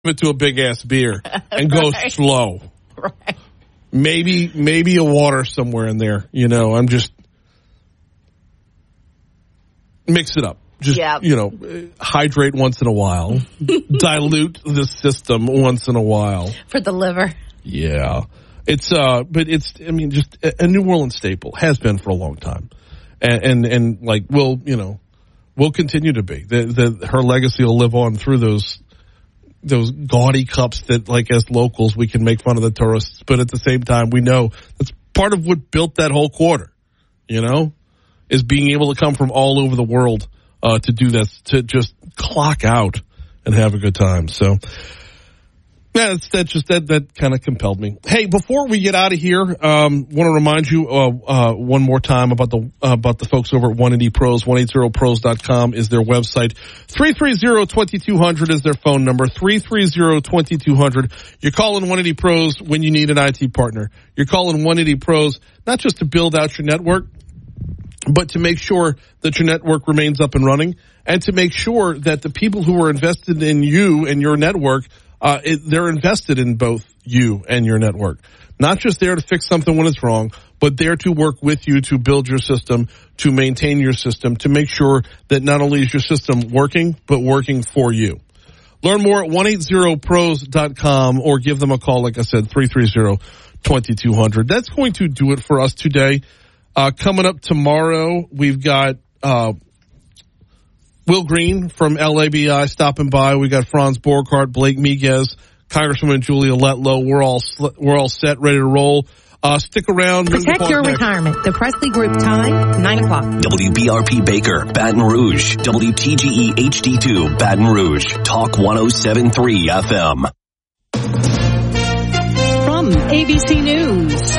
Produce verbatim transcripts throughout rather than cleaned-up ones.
it to a big ass beer and go Right. slow. Right. Maybe, maybe a water somewhere in there. You know, I'm just mix it up. Just, Yep. you know, hydrate once in a while. Dilute the system once in a while. For the liver. Yeah. It's, uh, but it's, I mean, just a, a New Orleans staple. Has been for a long time. And, and, and like, will, you know, will continue to be. The, the, her legacy will live on through those, those gaudy cups that, like, as locals, we can make fun of the tourists. But at the same time, we know that's part of what built that whole quarter, you know, is being able to come from all over the world. Uh, to do this, to just clock out and have a good time. So, yeah, that's, that just, that, that kind of compelled me. Hey, before we get out of here, um, want to remind you, uh, uh, one more time about the, uh, about the folks over at one eighty pros. one eighty pros dot com is their website. three three zero, two two zero zero is their phone number. three three zero, two two zero zero. You're calling one eighty pros when you need an I T partner. You're calling one eighty pros, not just to build out your network, but to make sure that your network remains up and running, and to make sure that the people who are invested in you and your network, uh, it, they're invested in both you and your network. Not just there to fix something when it's wrong, but there to work with you to build your system, to maintain your system, to make sure that not only is your system working, but working for you. Learn more at one eighty pros dot com or give them a call, like I said, three three zero, two two zero zero. That's going to do it for us today. Uh, coming up tomorrow, we've got, uh, Will Green from L A B I stopping by. We got Franz Borghardt, Blake Miguez, Congresswoman Julia Letlow. We're all, we're all set, ready to roll. Uh, stick around. Protect your next. Retirement. The Presley Group time, nine o'clock. W B R P Baker, Baton Rouge. W T G E H D two, Baton Rouge. Talk one oh seven point three F M. From A B C News,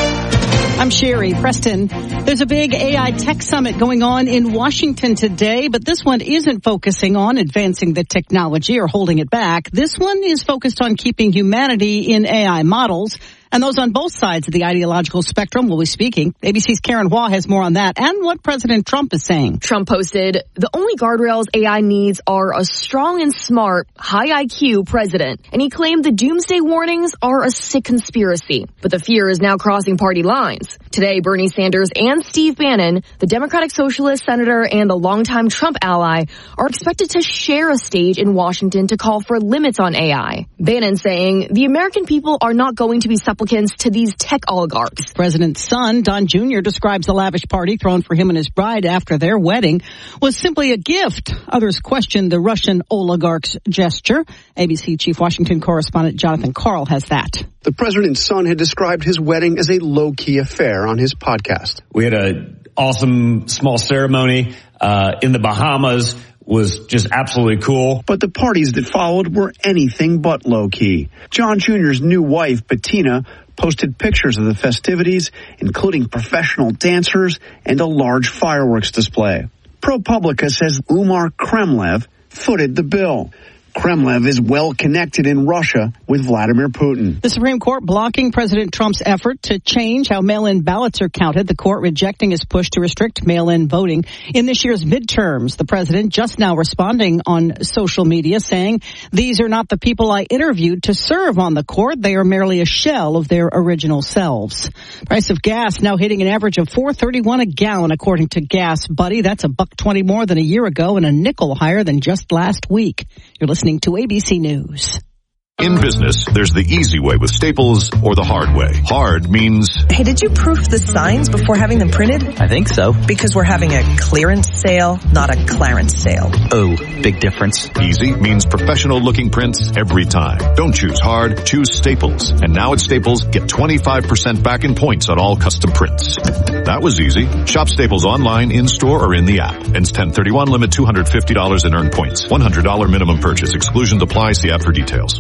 I'm Sherry Preston. There's a big A I tech summit going on in Washington today, but this one isn't focusing on advancing the technology or holding it back. This one is focused on keeping humanity in A I models. And those on both sides of the ideological spectrum will be speaking. A B C's Karen Waugh has more on that and what President Trump is saying. Trump posted, the only guardrails A I needs are a strong and smart, high I Q president. And he claimed the doomsday warnings are a sick conspiracy. But the fear is now crossing party lines. Today, Bernie Sanders and Steve Bannon, the Democratic Socialist senator and a longtime Trump ally, are expected to share a stage in Washington to call for limits on A I. Bannon saying, the American people are not going to be supplicants to these tech oligarchs. President's son, Don Junior, describes the lavish party thrown for him and his bride after their wedding was simply a gift. Others questioned the Russian oligarch's gesture. A B C Chief Washington correspondent Jonathan Karl has that. The president's son had described his wedding as a low-key affair on his podcast. We had an awesome small ceremony uh, in the Bahamas. Was just absolutely cool. But the parties that followed were anything but low-key. John Junior's new wife, Bettina, posted pictures of the festivities, including professional dancers and a large fireworks display. ProPublica says Umar Kremlev footed the bill. Kremlev is well connected in Russia with Vladimir Putin. The Supreme Court blocking President Trump's effort to change how mail-in ballots are counted. The court rejecting his push to restrict mail-in voting in this year's midterms. The president just now responding on social media saying, these are not the people I interviewed to serve on the court. They are merely a shell of their original selves. Price of gas now hitting an average of four thirty-one a gallon, according to Gas Buddy. That's a buck twenty more than a year ago and a nickel higher than just last week. You're listening to A B C News. In business, there's the easy way with Staples or the hard way. Hard means... Hey, did you proof the signs before having them printed? I think so. Because we're having a clearance sale, not a clarence sale. Oh, big difference. Easy means professional-looking prints every time. Don't choose hard, choose Staples. And now at Staples, get twenty-five percent back in points on all custom prints. That was easy. Shop Staples online, in-store, or in the app. Ends ten thirty-one, limit two hundred fifty dollars in earned points. one hundred dollars minimum purchase. Exclusions apply. See app for details.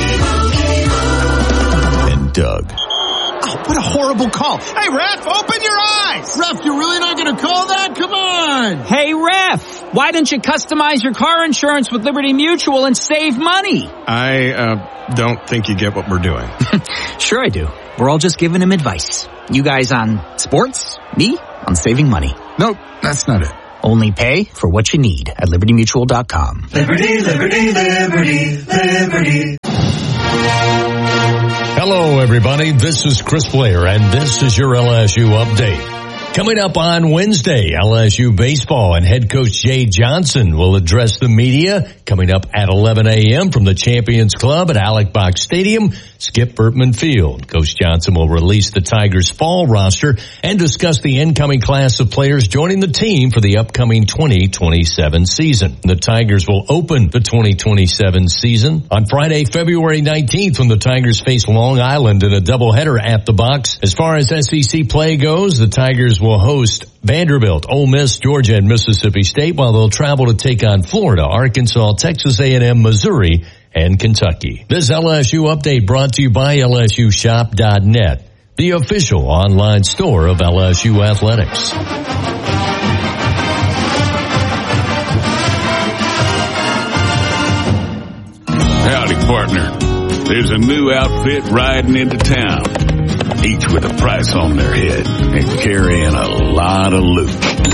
And Doug. Oh, what a horrible call. Hey, ref, open your eyes. Ref, you're really not going to call that? Come on. Hey, ref, why don't you customize your car insurance with Liberty Mutual and save money? I uh, don't think you get what we're doing. Sure I do. We're all just giving him advice. You guys on sports, me on saving money. Nope, that's not it. Only pay for what you need at liberty mutual dot com. Liberty, liberty, liberty, liberty. Hello, everybody. This is Chris Blair, and this is your L S U update. Coming up on Wednesday, L S U baseball and head coach Jay Johnson will address the media coming up at eleven a.m. from the Champions Club at Alec Box Stadium, Skip Bertman Field. Coach Johnson will release the Tigers' fall roster and discuss the incoming class of players joining the team for the upcoming twenty twenty-seven season. The Tigers will open the twenty twenty-seven season on Friday, February nineteenth, when the Tigers face Long Island in a doubleheader at the Box. As far as S E C play goes, the Tigers will host Vanderbilt, Ole Miss, Georgia, and Mississippi State, while they'll travel to take on Florida, Arkansas, Texas A and M, Missouri, and Kentucky. This L S U update brought to you by L S U shop dot net, the official online store of L S U Athletics. Howdy, partner. There's a new outfit riding into town, each with a price on their head and carrying a lot of loot.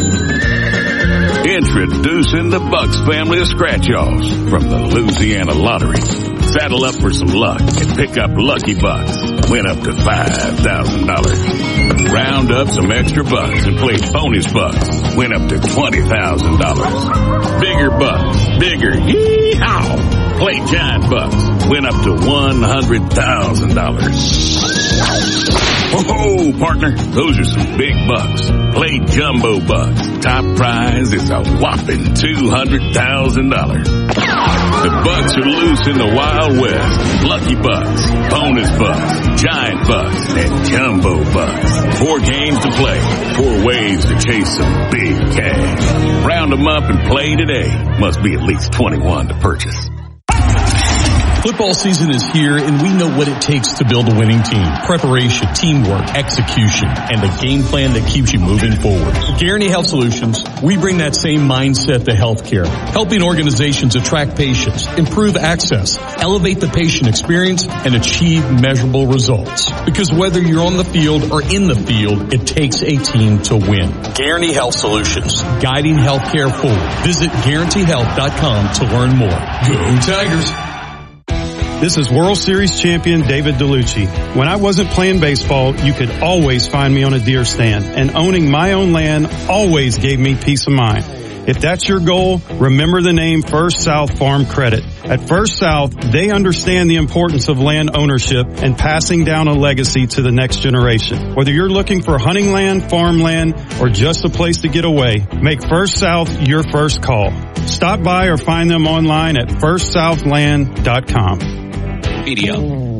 Introducing the Bucks family of scratch-offs from the Louisiana Lottery. Saddle up for some luck and pick up Lucky Bucks. Win up to five thousand dollars. Round up some extra bucks and play bonus bucks. Win up to twenty thousand dollars. Bigger bucks. Bigger. Yee-haw. Play giant bucks. Win up to one hundred thousand dollars. Whoa, partner, those are some big bucks. Play jumbo bucks. Top prize is a whopping two hundred thousand dollars. The bucks are loose in the Wild West. Lucky bucks, bonus bucks, giant bucks, and jumbo bucks. Four games to play. Four ways to chase some big cash. Round them up and play today. Must be at least twenty-one to purchase. Football season is here, and we know what it takes to build a winning team. Preparation, teamwork, execution, and a game plan that keeps you moving forward. At Guarantee Health Solutions, we bring that same mindset to healthcare, helping organizations attract patients, improve access, elevate the patient experience, and achieve measurable results. Because whether you're on the field or in the field, it takes a team to win. Guarantee Health Solutions, guiding healthcare forward. Visit guarantee health dot com to learn more. Go Tigers! This is World Series champion David DeLucci. When I wasn't playing baseball, you could always find me on a deer stand, and owning my own land always gave me peace of mind. If that's your goal, remember the name First South Farm Credit. At First South, they understand the importance of land ownership and passing down a legacy to the next generation. Whether you're looking for hunting land, farmland, or just a place to get away, make First South your first call. Stop by or find them online at first south land dot com. Media.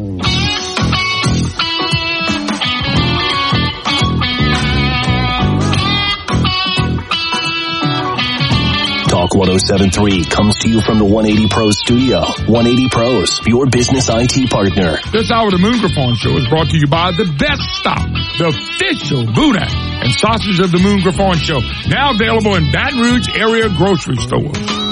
Talk one oh seven point three comes to you from the one eighty Pros studio. one eighty Pros, your business I T partner. This hour of the Moon Griffon Show is brought to you by The Best Stop, the official boudin and sausage of the Moon Griffon Show. Now available in Baton Rouge area grocery stores.